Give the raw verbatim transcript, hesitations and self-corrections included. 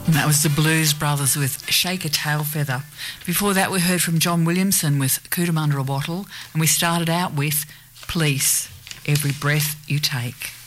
And that was the Blues Brothers with Shake a Tail Feather. Before that we heard from John Williamson with Cootamundra Wattle, and we started out with Police, Every Breath You Take.